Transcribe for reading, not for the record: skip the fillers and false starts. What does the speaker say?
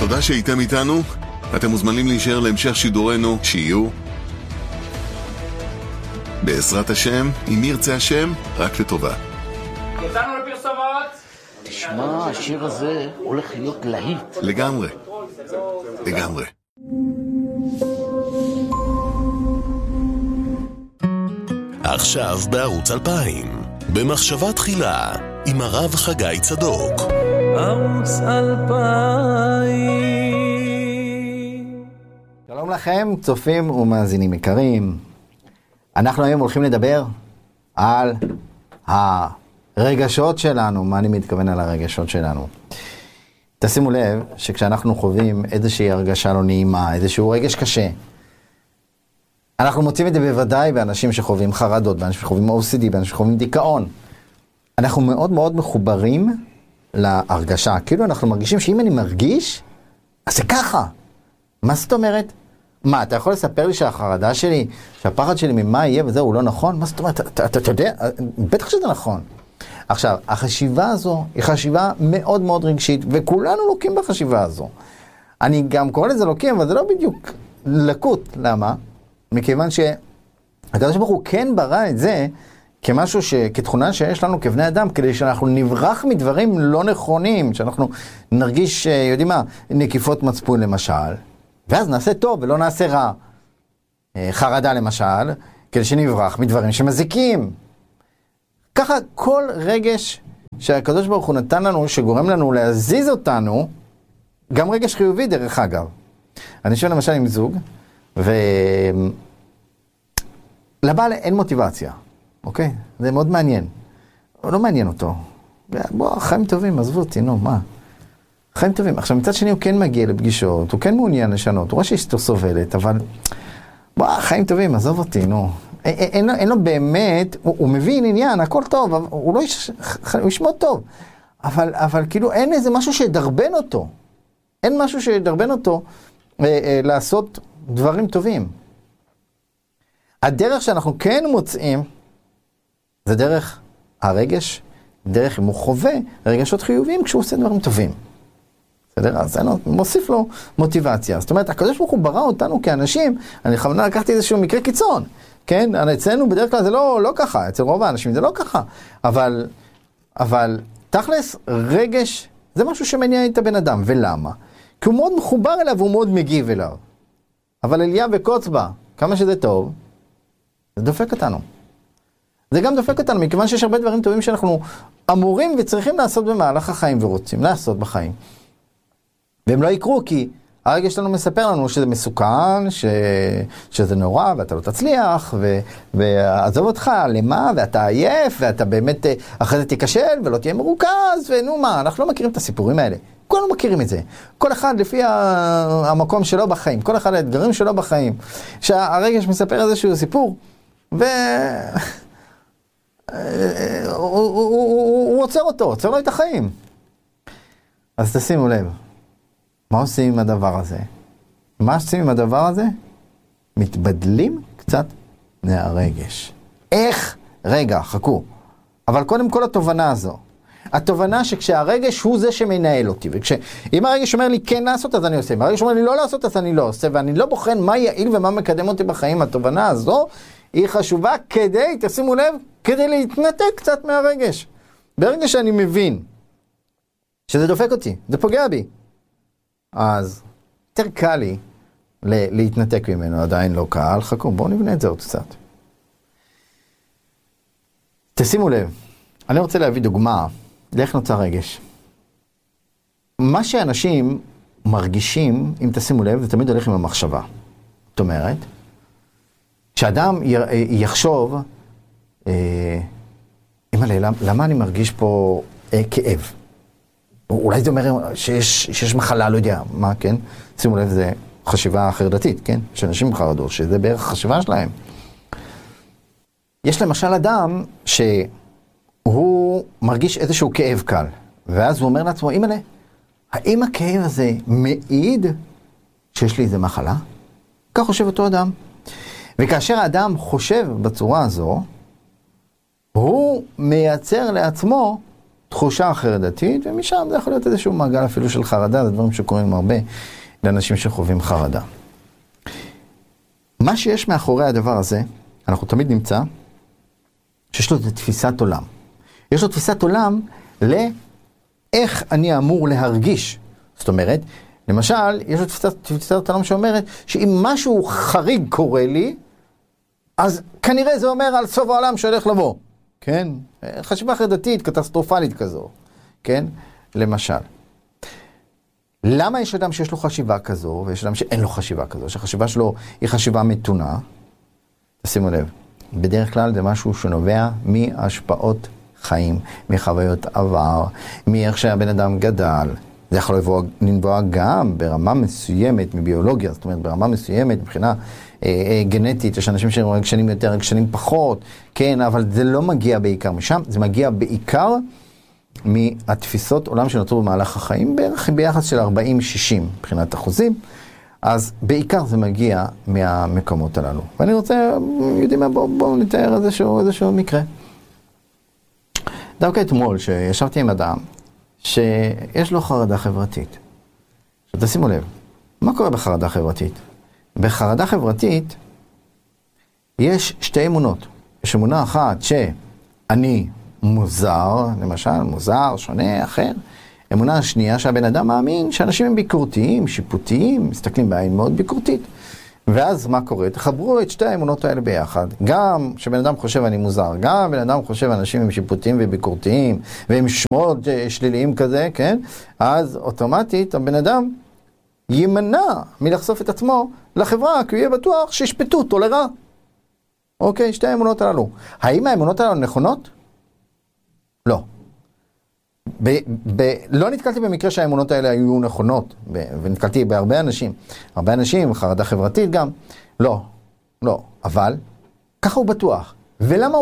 תודה שהייתם איתנו. אתם מוזמנים להישאר להמשך שידורנו, שיהיו בעזרת השם, אם ירצה השם, רק לטובה. יצאנו לפרסומות. תשמע, השיר הזה הולך להיות להיט. לגמרי. לגמרי. עכשיו בערוץ 2000, במחשבה תחילה, עם הרב חגי צדוק. ערוץ 2000. שלום לכם, צופים ומאזינים יקרים. אנחנו היום הולכים לדבר על הרגשות שלנו. מה אני מתכוון על הרגשות שלנו? תשימו לב שכשאנחנו חווים איזושהי הרגשה לא נעימה, איזשהו רגש קשה, אנחנו מוצאים את זה בוודאי באנשים שחווים חרדות, באנשים שחווים OCD, באנשים שחווים דיכאון. אנחנו מאוד מאוד מחוברים להרגשה. כאילו אנחנו מרגישים שאם אני מרגיש, אז זה ככה. מה זאת אומרת? מה, אתה יכול לספר לי שהחרדה שלי, שהפחד שלי ממה יהיה וזהו, הוא לא נכון? מה זאת אומרת? אתה יודע? בטח שזה נכון. עכשיו, החשיבה הזו היא חשיבה מאוד מאוד רגשית, וכולנו לוקים בחשיבה הזו. אני גם קורא לזה לוקים, אבל זה לא בדיוק לקות. למה? מכיוון שהקדוש ברוך הוא כן ברא את זה כמשהו כתכונה שיש לנו כבני אדם, כדי שאנחנו נברח מדברים לא נכונים, שאנחנו נרגיש, יודעים מה, נקיפות מצפון למשל, ואז נעשה טוב ולא נעשה רע. חרדה למשל, כדי שנברח מדברים שמזיקים. ככה כל רגש שהקדוש ברוך הוא נתן לנו, שגורם לנו להזיז אותנו, גם רגש חיובי דרך אגב. אני שואל למשל עם זוג, ולבעל אין מוטיבציה, אוקיי? זה מאוד מעניין. הוא לא מעניין אותו. בוא, חיים טובים, עזבו אותי, נו, מה? חיים טובים. עכשיו, מצד שני הוא כן מגיע לפגישות, הוא כן מעוניין לשנות, הוא רואה שאשתו סובלת, אבל בוא, חיים טובים, עזוב אותי, נו. אין לו באמת, הוא מבין עניין, הכל טוב, הוא לא ישמע טוב. אבל כאילו אין איזה משהו שידרבן אותו. אין משהו שידרבן אותו לעשות דברים טובים. הדרך שאנחנו כן מוצאים, זה דרך הרגש, דרך אם הוא חווה רגשות חיוביים כשהוא עושה דברים טובים. בסדר? אז זה מוסיף לו מוטיבציה. זאת אומרת, הקדוש ברוך הוא ברא אותנו כאנשים, אני בכוונה לקחתי איזשהו מקרה קיצון, כן? אצלנו בדרך כלל זה לא ככה, אצל רוב האנשים זה לא ככה, אבל תכלס רגש זה משהו שמניע את הבן אדם, ולמה? כי הוא מאוד מחובר אליו והוא מאוד מגיב אליו. אבל אליה וקוצבה, כמה שזה טוב, זה דופק אותנו. זה גם דופק אותנו, מכיוון שיש הרבה דברים טובים שאנחנו אמורים וצריכים לעשות במהלך החיים ורוצים לעשות בחיים. והם לא יקרו כי הרגש שלנו מספר לנו שזה מסוכן, שזה נורא ואתה לא תצליח, ועזוב אותך, למה, ואתה עייף, ואתה באמת אחרי זה תיכשל ולא תהיה מרוכז, ונו מה, אנחנו לא מכירים את הסיפורים האלה. כולנו מכירים את זה. כל אחד לפי המקום שלו בחיים, כל אחד האתגרים שלו בחיים. שהרגש מספר איזשהו סיפור, הוא עוצר לו את החיים. אז תשימו לב, מה עושים עם הדבר הזה? מה עושים עם הדבר הזה? מתבדלים קצת מהרגש. איך? רגע, חכו. אבל קודם כל התובנה הזו. התובנה שכשהרגש הוא זה שמנהל אותי, אם הרגש אומר לי כן לעשות אז אני עושה, אם הרגש אומר לי לא לעשות אז אני לא עושה, ואני לא בוחן מה יעיל ומה מקדם אותי בחיים, התובנה הזו היא חשובה כדי, תשימו לב, כדי להתנתק קצת מהרגש. ברגע שאני מבין שזה דופק אותי, זה פוגע בי, אז יותר קל לי להתנתק ממנו, עדיין לא קל, חכו, בואו נבנה את זה עוד קצת. תשימו לב, אני רוצה להביא דוגמה לאיך נוצר רגש. מה שאנשים מרגישים, אם תשימו לב, זה תמיד הולך עם המחשבה. זאת אומרת, כשאדם יחשוב, למה אני מרגיש פה כאב? אולי זה אומר שיש מחלה, לא יודע, מה, כן? שימו לב, זה חשיבה חרדתית, כן? שאנשים חרדות, שזה בערך החשיבה שלהם. יש למשל אדם שהוא מרגיש איזשהו כאב קל, ואז הוא אומר לעצמו, האם הכאב הזה מעיד שיש לי איזה מחלה? כך חושב אותו אדם. וכאשר האדם חושב בצורה הזו, הוא מייצר לעצמו תחושה חרדתית, ומשם זה יכול להיות איזשהו מעגל אפילו של חרדה, זה דברים שקורים הרבה לאנשים שחווים חרדה. מה שיש מאחורי הדבר הזה, אנחנו תמיד נמצא, שיש לו את תפיסת עולם. יש לו תפיסת עולם לאיך אני אמור להרגיש. זאת אומרת, למשל, יש לו תפיסת עולם שאומרת שאם משהו חריג קורה לי, אז כנראה זה אומר על סוף העולם שהולך לבוא. כן? חשיבה חרדתית, קטסטרופלית כזו. כן? למשל. למה יש אדם שיש לו חשיבה כזו, ויש אדם שאין לו חשיבה כזו, שהחשיבה שלו היא חשיבה מתונה? תשימו לב, בדרך כלל זה משהו שנובע מהשפעות חיים, מחוויות עבר, מאיך שהבן אדם גדל. זה יכול לנבוע גם ברמה מסוימת מביולוגיה, זאת אומרת ברמה מסוימת מבחינה גנטית, יש אנשים שרגשנים יותר, רגשנים פחות, כן, אבל זה לא מגיע בעיקר משם, זה מגיע בעיקר מהתפיסות עולם שנוצרו במהלך החיים, בערך ביחס של 40-60 מבחינת אחוזים, אז בעיקר זה מגיע מהמקומות הללו. ואני רוצה, יודעים מה, בואו נתאר איזשהו מקרה. דווקא אתמול שישבתי עם אדם שיש לו חרדה חברתית. עכשיו תשימו לב, מה קורה בחרדה חברתית? בחרדה חברתית יש שתי אמונות. יש אמונה אחת שאני מוזר, למשל, מוזר, שונה, אחר. אמונה השנייה שהבן אדם מאמין שאנשים הם ביקורתיים, שיפוטיים, מסתכלים בעין מאוד ביקורתית. ואז מה קורה? תחברו את שתי האמונות האלה ביחד. גם שבן אדם חושב אני מוזר, גם בן אדם חושב אנשים הם שיפוטיים וביקורתיים, והם שמות שליליים כזה, כן? אז אוטומטית הבן אדם יימנע מלחשוף את עצמו לחברה, כי הוא יהיה בטוח שישפטו אותו לרע. אוקיי, שתי האמונות הללו. האם האמונות הללו נכונות? לא. לא נתקלתי במקרה שהאמונות האלה היו נכונות, ונתקלתי בהרבה אנשים. הרבה אנשים, חרדה חברתית גם. לא. אבל, ככה הוא בטוח. ולמה